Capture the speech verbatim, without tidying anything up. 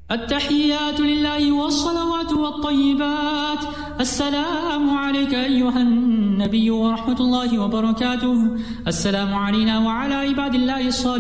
التحيات لله والصلوات والطيبات. السلام عليك أيها النبي ورحمة الله وبركاته. السلام علينا وعلى عباد الله الصالحين.